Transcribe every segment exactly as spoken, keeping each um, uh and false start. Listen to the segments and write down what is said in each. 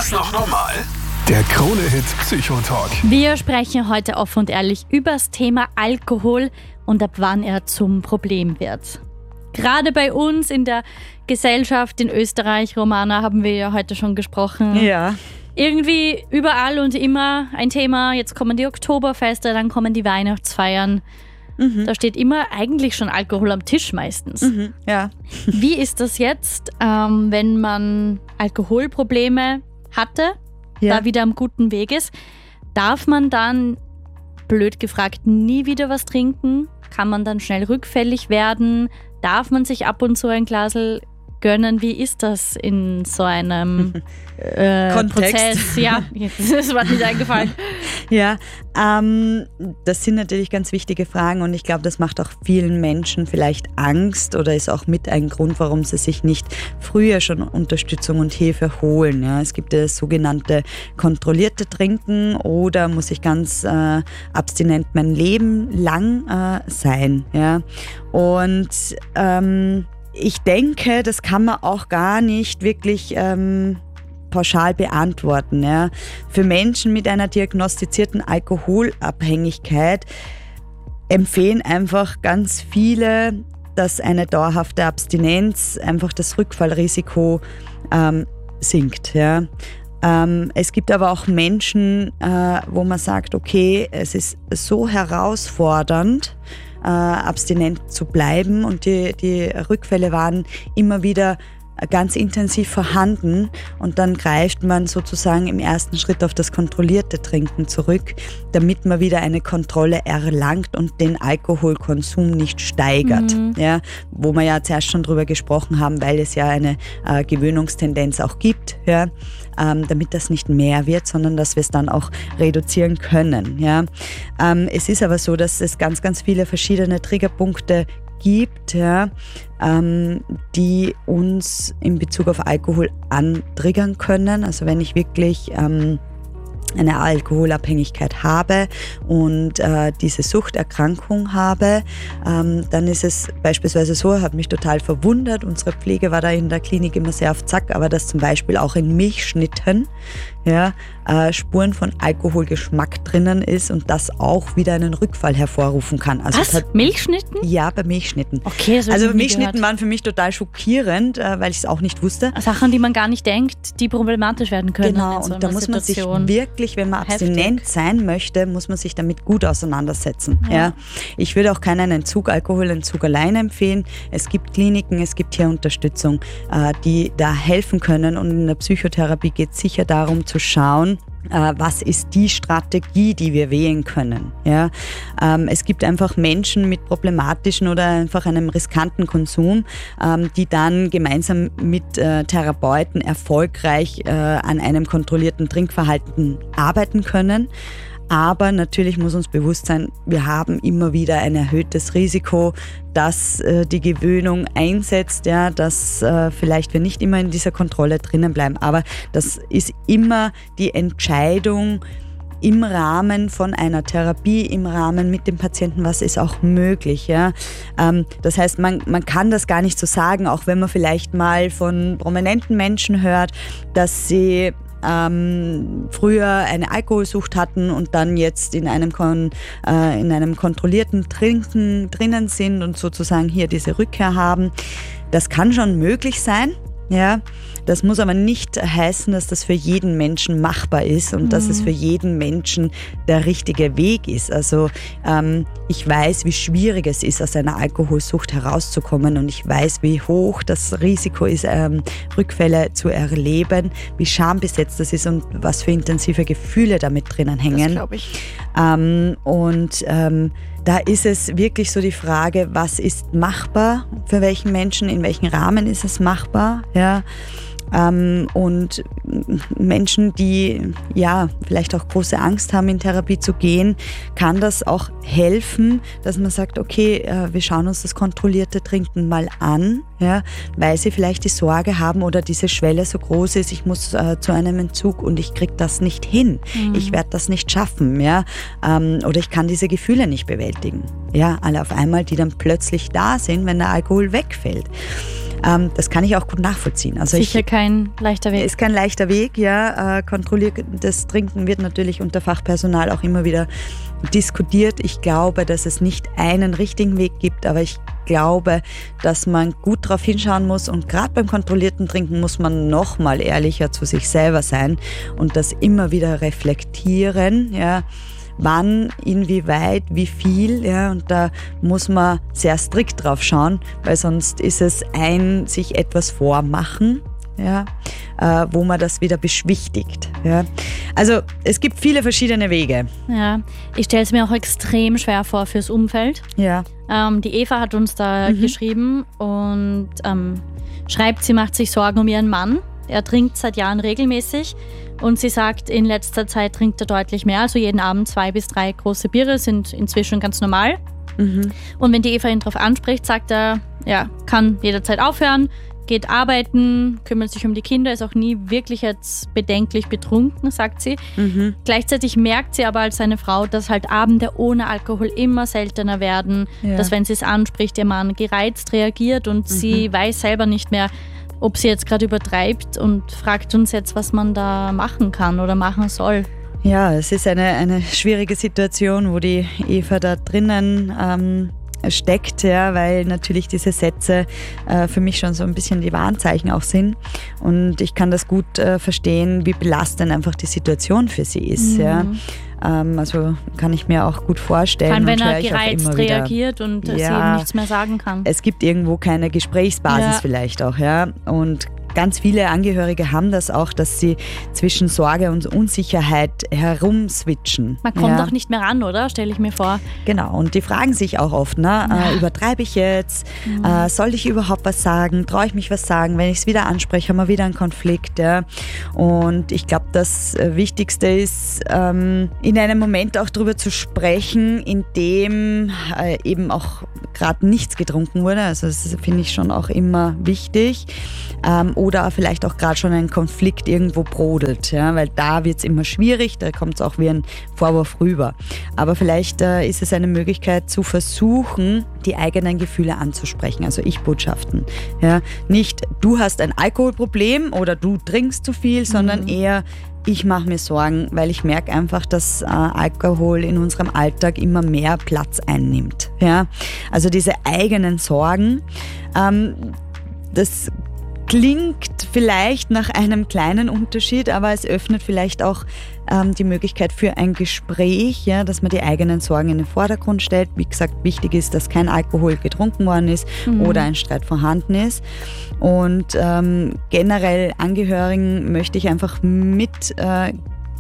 das noch normal? Der Krone-Hit Psychotalk. Wir sprechen heute offen und ehrlich über das Thema Alkohol und ab wann er zum Problem wird. Gerade bei uns in der Gesellschaft in Österreich, Romana, haben wir ja heute schon gesprochen. Ja. Irgendwie überall und immer ein Thema. Jetzt kommen die Oktoberfeste, dann kommen die Weihnachtsfeiern. Mhm. Da steht immer eigentlich schon Alkohol am Tisch meistens. Mhm. Ja. Wie ist das jetzt, ähm, wenn man Alkoholprobleme hatte, ja. da wieder am guten Weg ist? Darf man dann, blöd gefragt, nie wieder was trinken? Kann man dann schnell rückfällig werden? Darf man sich ab und zu ein Glasl gönnen? Wie ist das in so einem äh, Prozess? Ja, das war nicht eingefallen. Ja, ähm, das sind natürlich ganz wichtige Fragen und ich glaube, das macht auch vielen Menschen vielleicht Angst oder ist auch mit ein Grund, warum sie sich nicht früher schon Unterstützung und Hilfe holen. Ja, es gibt das sogenannte kontrollierte Trinken oder muss ich ganz äh, abstinent mein Leben lang äh, sein. Ja, und ähm, ich denke, das kann man auch gar nicht wirklich ähm, pauschal beantworten. Ja. Für Menschen mit einer diagnostizierten Alkoholabhängigkeit empfehlen einfach ganz viele, dass eine dauerhafte Abstinenz einfach das Rückfallrisiko ähm, sinkt. Ja. Ähm, es gibt aber auch Menschen, äh, wo man sagt, okay, es ist so herausfordernd, Äh, abstinent zu bleiben und die, die Rückfälle waren immer wieder ganz intensiv vorhanden und dann greift man sozusagen im ersten Schritt auf das kontrollierte Trinken zurück, damit man wieder eine Kontrolle erlangt und den Alkoholkonsum nicht steigert. Mhm. Ja, wo wir ja zuerst schon drüber gesprochen haben, weil es ja eine äh, Gewöhnungstendenz auch gibt, ja, ähm, damit das nicht mehr wird, sondern dass wir es dann auch reduzieren können. Ja. Ähm, es ist aber so, dass es ganz, ganz viele verschiedene Triggerpunkte gibt, ja, ähm, die uns in Bezug auf Alkohol antriggern können. Also wenn ich wirklich ähm, eine Alkoholabhängigkeit habe und äh, diese Suchterkrankung habe, ähm, dann ist es beispielsweise so, hat mich total verwundert, unsere Pflege war da in der Klinik immer sehr auf Zack, aber dass zum Beispiel auch in Milchschnitten ja, äh, Spuren von Alkoholgeschmack drinnen ist und das auch wieder einen Rückfall hervorrufen kann. Also Was? Hat, Milchschnitten? Ja, bei Milchschnitten. Okay, das also ich nie Milchschnitten gehört. waren für mich total schockierend, äh, weil ich es auch nicht wusste. Sachen, die man gar nicht denkt, die problematisch werden können. Genau, in so und da muss man sich wirklich, wenn man abstinent Heftig. sein möchte, muss man sich damit gut auseinandersetzen. Ja. Ja. Ich würde auch keinen Entzug, Alkoholentzug alleine empfehlen. Es gibt Kliniken, es gibt hier Unterstützung, äh, die da helfen können und in der Psychotherapie geht es sicher darum zu schauen, Uh, was ist die Strategie, die wir wählen können. Ja? Um, es gibt einfach Menschen mit problematischen oder einfach einem riskanten Konsum, um, die dann gemeinsam mit uh, Therapeuten erfolgreich uh, an einem kontrollierten Trinkverhalten arbeiten können. Aber natürlich muss uns bewusst sein, wir haben immer wieder ein erhöhtes Risiko, dass äh, die Gewöhnung einsetzt, ja, dass äh, vielleicht wir nicht immer in dieser Kontrolle drinnen bleiben. Aber das ist immer die Entscheidung im Rahmen von einer Therapie, im Rahmen mit dem Patienten, was ist auch möglich. Ja? Ähm, das heißt, man, man kann das gar nicht so sagen, auch wenn man vielleicht mal von prominenten Menschen hört, dass sie Ähm, früher eine Alkoholsucht hatten und dann jetzt in einem, kon, äh, in einem kontrollierten Trinken drinnen sind und sozusagen hier diese Rückkehr haben. Das kann schon möglich sein. Ja, das muss aber nicht heißen, dass das für jeden Menschen machbar ist und mhm. dass es für jeden Menschen der richtige Weg ist. Also ähm, ich weiß, wie schwierig es ist, aus einer Alkoholsucht herauszukommen und ich weiß, wie hoch das Risiko ist, ähm, Rückfälle zu erleben, wie schambesetzt das ist und was für intensive Gefühle damit drinnen hängen. Das glaube ich. Ähm, und ähm, da ist es wirklich so die Frage, was ist machbar für welchen Menschen, in welchem Rahmen ist es machbar, ja. Ähm, und Menschen, die ja vielleicht auch große Angst haben, in Therapie zu gehen, kann das auch helfen, dass man sagt, okay, äh, wir schauen uns das kontrollierte Trinken mal an, ja, weil sie vielleicht die Sorge haben oder diese Schwelle so groß ist, ich muss äh, zu einem Entzug und ich kriege das nicht hin, mhm. ich werde das nicht schaffen, ja, ähm, oder ich kann diese Gefühle nicht bewältigen, ja, alle auf einmal, die dann plötzlich da sind, wenn der Alkohol wegfällt. Ähm, das kann ich auch gut nachvollziehen. Also Sicher ich, kein leichter Weg. Ist kein leichter Weg, ja. Äh, kontrolliertes Trinken wird natürlich unter Fachpersonal auch immer wieder diskutiert. Ich glaube, dass es nicht einen richtigen Weg gibt, aber ich glaube, dass man gut darauf hinschauen muss und gerade beim kontrollierten Trinken muss man noch mal ehrlicher zu sich selber sein und das immer wieder reflektieren, ja. Wann, inwieweit, wie viel, ja, und da muss man sehr strikt drauf schauen, weil sonst ist es ein sich etwas vormachen, ja, äh, wo man das wieder beschwichtigt. Ja. Also es gibt viele verschiedene Wege. Ja, ich stelle es mir auch extrem schwer vor fürs Umfeld. Ja. Ähm, die Eva hat uns da mhm. geschrieben und ähm, schreibt, sie macht sich Sorgen um ihren Mann. Er trinkt seit Jahren regelmäßig und sie sagt, in letzter Zeit trinkt er deutlich mehr. Also jeden Abend zwei bis drei große Biere sind inzwischen ganz normal. Mhm. Und wenn die Eva ihn darauf anspricht, sagt er, ja, kann jederzeit aufhören, geht arbeiten, kümmert sich um die Kinder, ist auch nie wirklich jetzt bedenklich betrunken, sagt sie. Mhm. Gleichzeitig merkt sie aber als seine Frau, dass halt Abende ohne Alkohol immer seltener werden, ja. dass wenn sie es anspricht, ihr Mann gereizt reagiert und mhm. sie weiß selber nicht mehr, ob sie jetzt gerade übertreibt und fragt uns jetzt, was man da machen kann oder machen soll. Ja, es ist eine, eine schwierige Situation, wo die Eva da drinnen ähm, steckt, ja, weil natürlich diese Sätze äh, für mich schon so ein bisschen die Warnzeichen auch sind. Und ich kann das gut äh, verstehen, wie belastend einfach die Situation für sie ist. Mhm. Ja. Ähm, also kann ich mir auch gut vorstellen. Vor allem, wenn er gereizt reagiert und ja, sie eben nichts mehr sagen kann. Es gibt irgendwo keine Gesprächsbasis ja. vielleicht auch, ja. Und ganz viele Angehörige haben das auch, dass sie zwischen Sorge und Unsicherheit herumswitchen. Man kommt ja. auch nicht mehr ran, oder? Stelle ich mir vor. Genau, und die fragen sich auch oft, ne? Ja. Äh, übertreibe ich jetzt? Mhm. Äh, soll ich überhaupt was sagen? Traue ich mich was sagen? Wenn ich es wieder anspreche, haben wir wieder einen Konflikt. Ja? Und ich glaube, das Wichtigste ist, ähm, in einem Moment auch darüber zu sprechen, in dem äh, eben auch gerade nichts getrunken wurde. Also das finde ich schon auch immer wichtig. Ähm, oder vielleicht auch gerade schon ein Konflikt irgendwo brodelt, ja, weil da wird es immer schwierig, da kommt es auch wie ein Vorwurf rüber. Aber vielleicht äh, ist es eine Möglichkeit zu versuchen, die eigenen Gefühle anzusprechen, also Ich-Botschaften. Ja. Nicht, du hast ein Alkoholproblem oder du trinkst zu viel, sondern mhm. eher, ich mache mir Sorgen, weil ich merke einfach, dass äh, Alkohol in unserem Alltag immer mehr Platz einnimmt. Ja. Also diese eigenen Sorgen, ähm, das klingt vielleicht nach einem kleinen Unterschied, aber es öffnet vielleicht auch ähm, die Möglichkeit für ein Gespräch, ja, dass man die eigenen Sorgen in den Vordergrund stellt. Wie gesagt, wichtig ist, dass kein Alkohol getrunken worden ist mhm. oder ein Streit vorhanden ist. Und ähm, generell Angehörigen möchte ich einfach mit äh,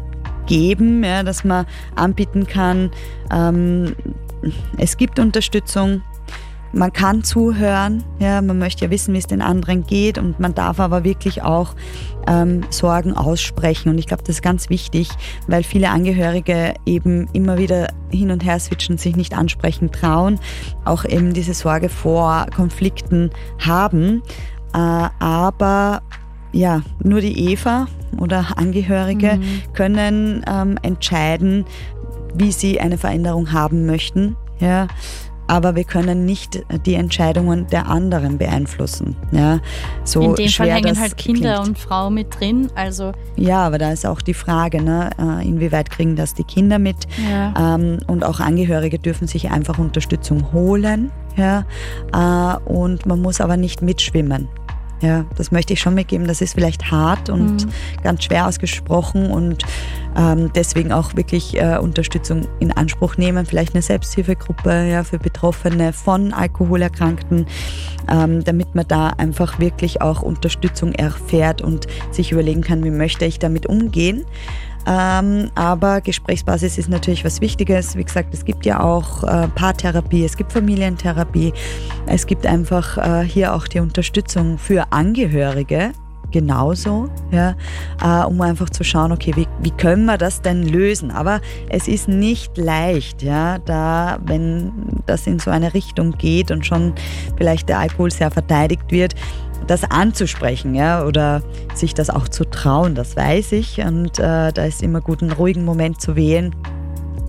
geben, ja, dass man anbieten kann, ähm, es gibt Unterstützung. Man kann zuhören, ja, man möchte ja wissen, wie es den anderen geht und man darf aber wirklich auch ähm, Sorgen aussprechen und ich glaube, das ist ganz wichtig, weil viele Angehörige eben immer wieder hin und her switchen, sich nicht ansprechen trauen, auch eben diese Sorge vor Konflikten haben, äh, aber ja, nur die Eva oder Angehörige mhm. können ähm, entscheiden, wie sie eine Veränderung haben möchten, ja. Aber wir können nicht die Entscheidungen der anderen beeinflussen. Ja, so in dem schwer Fall hängen das halt Kinder klingt. Und Frau mit drin. Also ja, aber da ist auch die Frage, ne, inwieweit kriegen das die Kinder mit? Ja. Ähm, und auch Angehörige dürfen sich einfach Unterstützung holen. Ja, äh, und man muss aber nicht mitschwimmen. Ja, das möchte ich schon mitgeben. Das ist vielleicht hart und mhm. ganz schwer ausgesprochen und ähm, deswegen auch wirklich äh, Unterstützung in Anspruch nehmen. Vielleicht eine Selbsthilfegruppe ja, für Betroffene von Alkoholerkrankten, ähm, damit man da einfach wirklich auch Unterstützung erfährt und sich überlegen kann, wie möchte ich damit umgehen. Ähm, aber Gesprächsbasis ist natürlich was Wichtiges. Wie gesagt, es gibt ja auch äh, Paartherapie, es gibt Familientherapie, es gibt einfach äh, hier auch die Unterstützung für Angehörige, genauso, ja, äh, um einfach zu schauen, okay, wie, wie können wir das denn lösen? Aber es ist nicht leicht, ja, da, wenn das in so eine Richtung geht und schon vielleicht der Alkohol sehr verteidigt wird, das anzusprechen, ja, oder sich das auch zu trauen, das weiß ich. Und äh, da ist immer gut, einen ruhigen Moment zu wählen,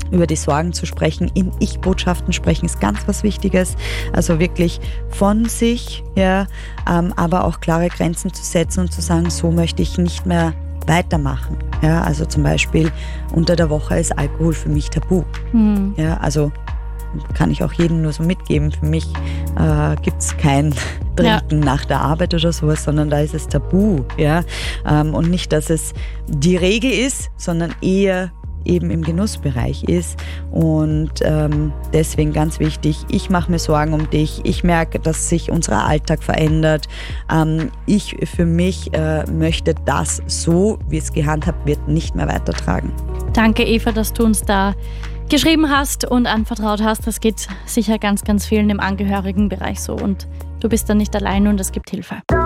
über die Sorgen zu sprechen, in Ich-Botschaften sprechen ist ganz was Wichtiges. Also wirklich von sich, ja, ähm, aber auch klare Grenzen zu setzen und zu sagen, so möchte ich nicht mehr weitermachen. Ja, also zum Beispiel unter der Woche ist Alkohol für mich tabu. Mhm. Ja, also kann ich auch jedem nur so mitgeben. Für mich äh, gibt es kein Trinken ja. nach der Arbeit oder sowas, sondern da ist es tabu. Ja? Ähm, und nicht, dass es die Regel ist, sondern eher eben im Genussbereich ist. Und ähm, deswegen ganz wichtig, ich mache mir Sorgen um dich. Ich merke, dass sich unser Alltag verändert. Ähm, ich für mich äh, möchte das so, wie es gehandhabt wird, nicht mehr weitertragen. Danke, Eva, dass du uns da geschrieben hast und anvertraut hast. Das geht sicher ganz, ganz vielen im Angehörigenbereich so und du bist da nicht allein und es gibt Hilfe.